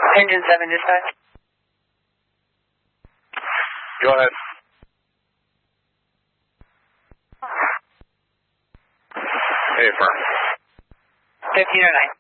Engine 7 dispatch. Go ahead. Hey, firm. 1509.